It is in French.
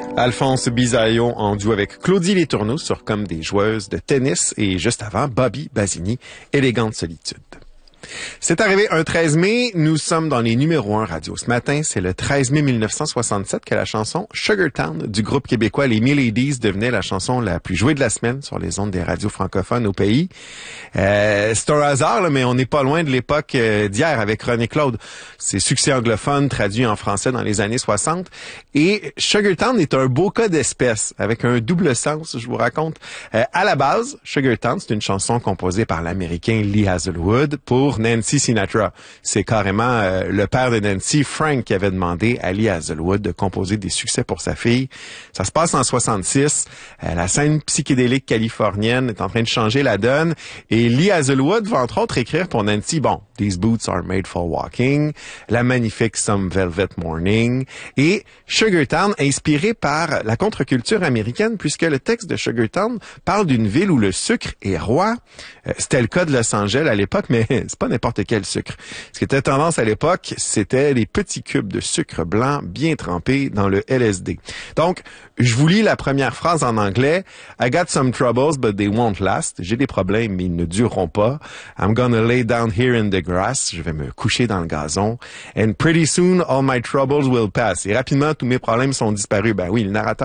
Alphonse Bisaillon en duo avec Claudie Letourneau sur Comme des joueuses de tennis et juste avant, Bobby Basini, Élégante solitude. C'est arrivé un 13 mai, nous sommes dans les numéros 1 radio. Ce matin, c'est le 13 mai 1967 que la chanson Sugar Town du groupe québécois Les Miladies devenait la chanson la plus jouée de la semaine sur les ondes des radios francophones au pays. C'est un hasard, là, mais on n'est pas loin de l'époque d'hier avec René Claude. C'est succès anglophone traduit en français dans les années 60. Et Sugar Town est un beau cas d'espèce avec un double sens, je vous raconte. À la base, Sugar Town, c'est une chanson composée par l'Américain Lee Hazelwood pour Nancy Sinatra. C'est carrément le père de Nancy, Frank, qui avait demandé à Lee Hazelwood de composer des succès pour sa fille. Ça se passe en 66. La scène psychédélique californienne est en train de changer la donne. Et Lee Hazelwood va entre autres écrire pour Nancy, bon, These Boots Are Made for Walking, la magnifique Some Velvet Morning et Sugar Town, inspiré par la contre-culture américaine, puisque le texte de Sugar Town parle d'une ville où le sucre est roi. C'était le cas de Los Angeles à l'époque, mais c'est pas n'importe quel sucre. Ce qui était tendance à l'époque, c'était les petits cubes de sucre blanc bien trempés dans le LSD. Donc, je vous lis la première phrase en anglais. I got some troubles, but they won't last. J'ai des problèmes, mais ils ne dureront pas. I'm gonna lay down here in the grass. Je vais me coucher dans le gazon. And pretty soon, all my troubles will pass. Et rapidement, tous mes problèmes sont disparus. Ben oui, le narrateur